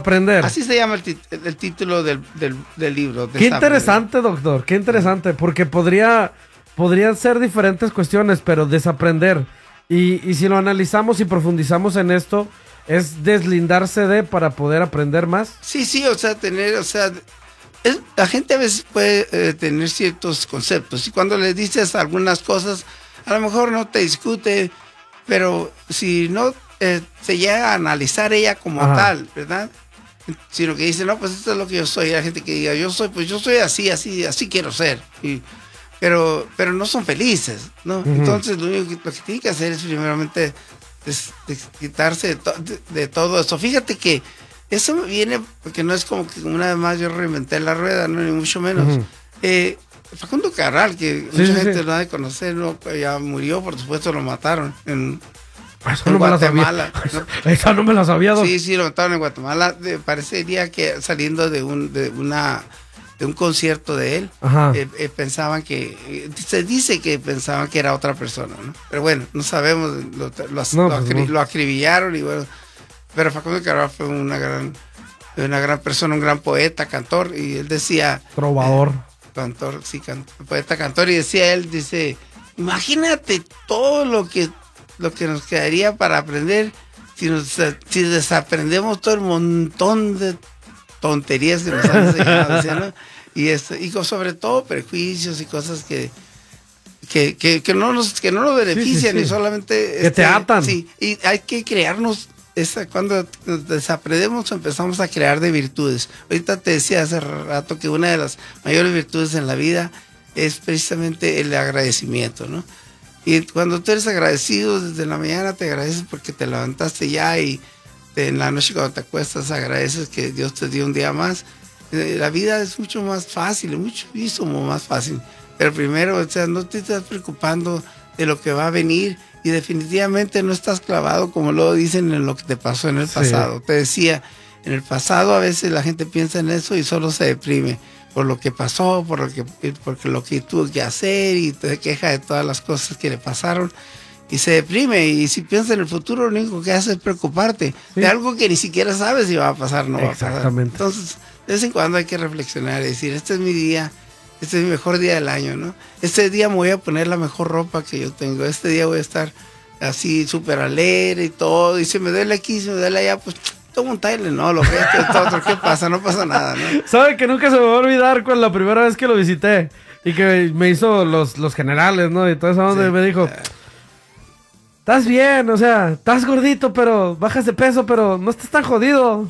Desaprender. Así se llama el título del libro. Qué interesante, doctor, qué interesante, porque podrían ser diferentes cuestiones, pero desaprender. Y si lo analizamos y profundizamos en esto, es deslindarse para poder aprender más. Sí, o sea, la gente a veces puede tener ciertos conceptos y cuando le dices algunas cosas, a lo mejor no te discute, pero si no se llega a analizar ella como tal, ¿verdad? Sino que dice, no, pues esto es lo que yo soy. Hay gente que diga, yo soy así quiero ser. Pero no son felices, ¿no? Uh-huh. Entonces lo que tiene que hacer es primeramente quitarse de todo eso. Fíjate que eso viene porque no es como que una vez más yo reinventé la rueda, no, ni mucho menos. Uh-huh. Facundo Cabral, que mucha gente no ha de conocer, ¿no? Ya murió, por supuesto lo mataron en Guatemala. ¿No? Esa no me la sabía. Sí, lo mataron en Guatemala. Parecería que saliendo de un concierto de él, pensaban que, se dice que pensaban que era otra persona, ¿no? Pero bueno, no sabemos, lo acribillaron y bueno, pero Facundo Cabral fue una gran persona, un gran poeta, cantor, y él decía... Trovador. Poeta, cantor, y dice, imagínate todo lo que nos quedaría para aprender si desaprendemos todo el montón de tonterías que nos han enseñado, ¿sí, no? Y sobre todo prejuicios y cosas que no nos benefician, y solamente que te atan. Sí, y hay que crearnos cuando nos desaprendemos empezamos a crear de virtudes. Ahorita te decía hace rato que una de las mayores virtudes en la vida es precisamente el agradecimiento, ¿no? Y cuando tú eres agradecido, desde la mañana te agradeces porque te levantaste ya, y en la noche cuando te acuestas agradeces que Dios te dio un día más. La vida es mucho más fácil, muchísimo más fácil. Pero primero, o sea, no te estás preocupando de lo que va a venir, y definitivamente no estás clavado, como luego dicen, en lo que te pasó en el pasado. Te decía, en el pasado a veces la gente piensa en eso y solo se deprime por lo que pasó, porque lo que tuvo que hacer, y te queja de todas las cosas que le pasaron y se deprime. Y si piensas en el futuro, lo único que hace es preocuparte de algo que ni siquiera sabes si va a pasar o no va a pasar. Entonces, de vez en cuando hay que reflexionar y decir, este es mi día, este es mi mejor día del año, ¿no? Este día me voy a poner la mejor ropa que yo tengo, este día voy a estar así súper alegre y todo, y si me duele aquí, si me duele allá, pues tomo un Tylenol, ¿no? ¿Qué pasa? No pasa nada, ¿no? ¿Sabe que nunca se me va a olvidar con la primera vez que lo visité y que me hizo los generales, ¿no? Y todo eso, donde me dijo, estás bien, o sea, estás gordito, pero bajas de peso, pero no estás tan jodido.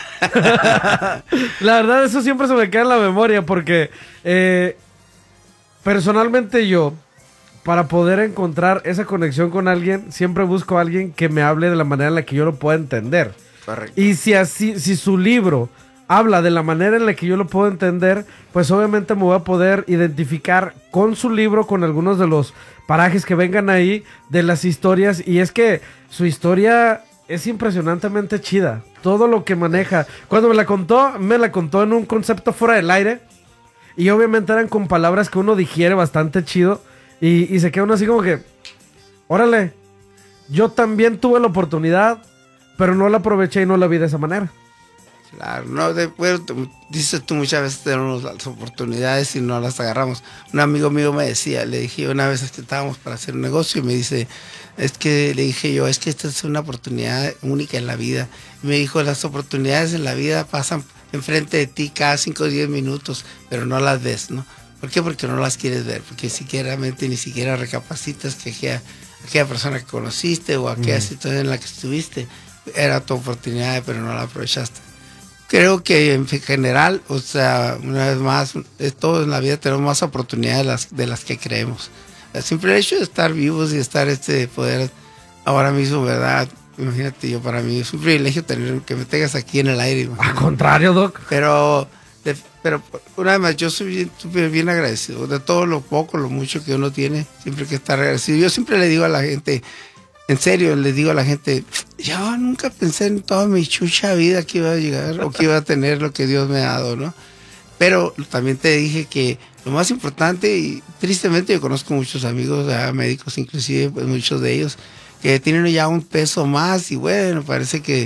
La verdad, eso siempre se me queda en la memoria porque personalmente yo, para poder encontrar esa conexión con alguien, siempre busco a alguien que me hable de la manera en la que yo lo pueda entender. Correcto. Y si su libro habla de la manera en la que yo lo puedo entender, pues obviamente me voy a poder identificar con su libro, con algunos de los parajes que vengan ahí, de las historias. Y es que su historia es impresionantemente chida. Todo lo que maneja. Cuando me la contó en un concepto fuera del aire. Y obviamente eran con palabras que uno digiere bastante chido. Y se queda uno así como que, órale, yo también tuve la oportunidad, pero no la aproveché y no la vi de esa manera. Claro, no, dices tú, muchas veces tenemos las oportunidades y no las agarramos. Un amigo mío me decía, le dije una vez que estábamos para hacer un negocio, y me dice, le dije yo, es que esta es una oportunidad única en la vida. Y me dijo, las oportunidades en la vida pasan enfrente de ti cada 5 o 10 minutos, pero no las ves, ¿no? ¿Por qué? Porque no las quieres ver, porque ni siquiera recapacitas que aquella persona que conociste o aquella situación en la que estuviste era tu oportunidad, pero no la aprovechaste. Creo que en general, o sea, una vez más, todos en la vida tenemos más oportunidades de las que creemos. El simple hecho de estar vivos y estar poder ahora mismo, ¿verdad? Imagínate, para mí es un privilegio que me tengas aquí en el aire. Al contrario, Doc. Pero una vez más, yo soy bien agradecido de todo lo poco, lo mucho que uno tiene, siempre hay que estar agradecido. Yo siempre le digo a la gente, en serio, les digo a la gente, yo nunca pensé en toda mi chucha vida que iba a llegar o que iba a tener lo que Dios me ha dado, ¿no? Pero también te dije que lo más importante, y tristemente yo conozco muchos amigos, médicos inclusive, pues muchos de ellos, que tienen ya un peso más, y bueno, parece que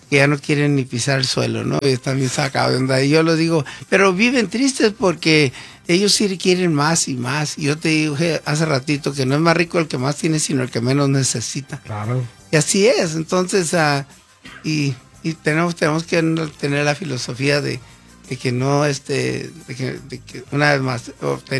que ya no quieren ni pisar el suelo, ¿no? Y están bien sacados de onda. Y yo les digo, pero viven tristes porque ellos sí quieren más y más. Y yo te dije hace ratito que no es más rico el que más tiene, sino el que menos necesita. Claro. Y así es. Entonces, y tenemos que tener la filosofía de que no, de que una vez más,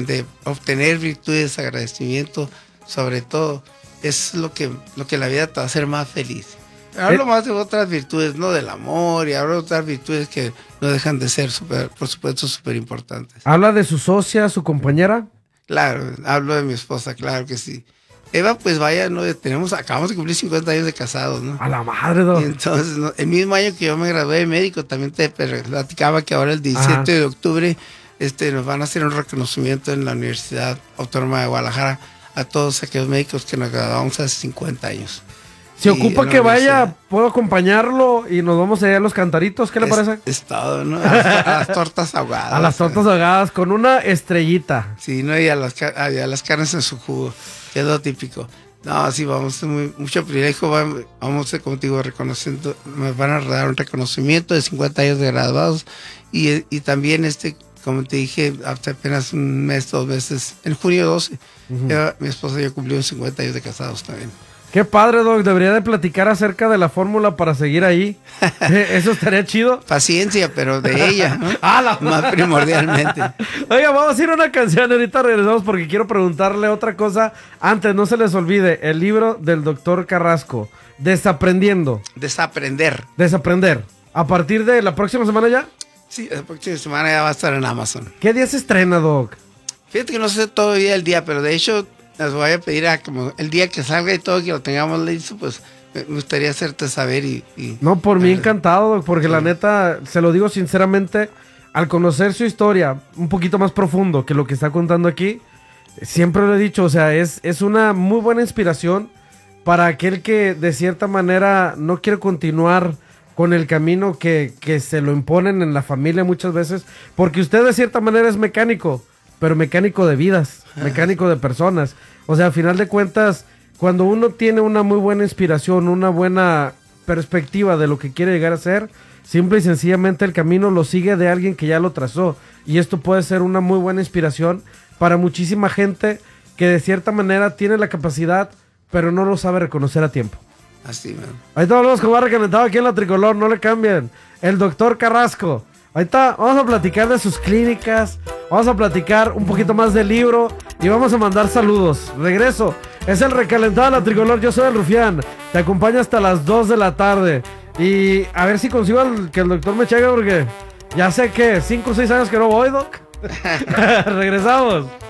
obtener virtudes, agradecimiento, sobre todo, es lo que la vida te va a hacer más feliz. Hablo más de otras virtudes, no del amor, y hablo de otras virtudes que no dejan de ser, por supuesto, súper importantes. ¿Habla de su socia, su compañera? Claro, hablo de mi esposa, claro que sí. Eva, pues vaya, ¿no? Acabamos de cumplir 50 años de casados, ¿no? A la madre, Doc. Y entonces, ¿no? El mismo año que yo me gradué de médico, también te platicaba que ahora el 17 de octubre nos van a hacer un reconocimiento en la Universidad Autónoma de Guadalajara a todos aquellos médicos que nos graduamos hace 50 años. Si ocupa que vaya, puedo acompañarlo y nos vamos allá a los cantaritos, ¿qué le parece? Es todo, ¿no? A las tortas ahogadas. A las tortas ahogadas con una estrellita. Sí, ¿no? Y a las carnes en su jugo, que es lo típico. No, sí, vamos, mucho privilegio. Vamos, como te digo, reconociendo, me van a dar un reconocimiento de 50 años de graduados y también como te dije, hace apenas un mes, 2 meses, en junio 12, mi esposa y yo cumplimos 50 años de casados también. Qué padre, Doc. Debería de platicar acerca de la fórmula para seguir ahí. Eso estaría chido. Paciencia, pero de ella, ¿no? Más primordialmente. Oiga, vamos a ir a una canción. Ahorita regresamos porque quiero preguntarle otra cosa. Antes, no se les olvide, el libro del doctor Carrasco, Desaprendiendo. Desaprender. ¿A partir de la próxima semana ya? Sí, la próxima semana ya va a estar en Amazon. ¿Qué día se estrena, Doc? Fíjate que no sé todavía el día, pero de hecho les voy a pedir como el día que salga y todo, que lo tengamos listo, pues me gustaría hacerte saber No, por mí encantado, Doc, porque sí. La neta, se lo digo sinceramente, al conocer su historia un poquito más profundo que lo que está contando aquí, siempre lo he dicho, o sea, es una muy buena inspiración para aquel que de cierta manera no quiere continuar con el camino que se lo imponen en la familia muchas veces, porque usted de cierta manera es mecánico, pero mecánico de vidas, mecánico de personas. O sea, a final de cuentas, cuando uno tiene una muy buena inspiración, una buena perspectiva de lo que quiere llegar a ser, simple y sencillamente el camino lo sigue de alguien que ya lo trazó. Y esto puede ser una muy buena inspiración para muchísima gente que de cierta manera tiene la capacidad, pero no lo sabe reconocer a tiempo. Así, man. Ahorita hablamos con Barra Calentado aquí en La Tricolor, no le cambien. El doctor Carrasco. Ahorita vamos a platicar de sus clínicas, vamos a platicar un poquito más del libro y vamos a mandar saludos. Regreso, es el Recalentado de La Tricolor, yo soy el Rufián, te acompaño hasta las 2 de la tarde y a ver si consigo que el doctor me cheque porque ya sé que 5 o 6 años que no voy, Doc. Regresamos.